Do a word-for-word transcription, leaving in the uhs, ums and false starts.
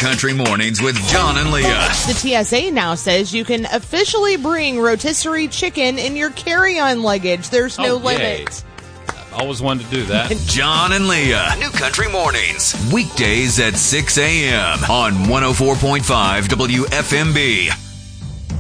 Country Mornings with John and Leah. The T S A now says you can officially bring rotisserie chicken in your carry-on luggage. There's no Oh, yay. limit. I've always wanted to do that. John and Leah. New Country Mornings. Weekdays at six a.m. on one oh four point five W F M B.